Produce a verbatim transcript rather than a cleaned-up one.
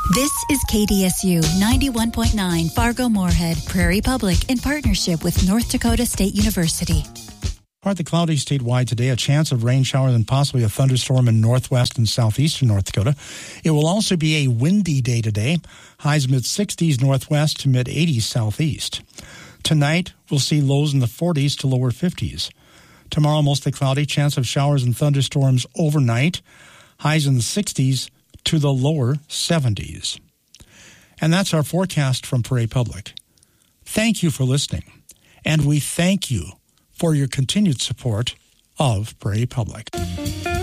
This is K D S U ninety-one point nine Fargo-Moorhead, Prairie Public, in partnership with North Dakota State University. Partly cloudy statewide today, a chance of rain showers and possibly a thunderstorm in northwest and southeastern North Dakota. It will also be a windy day today, highs mid-sixties northwest to mid-eighties southeast. Tonight, we'll see lows in the forties to lower fifties. Tomorrow, mostly cloudy, chance of showers and thunderstorms overnight, highs in the sixties to the lower seventies. And that's our forecast from Prairie Public. Thank you for listening, and we thank you for your continued support of Prairie Public.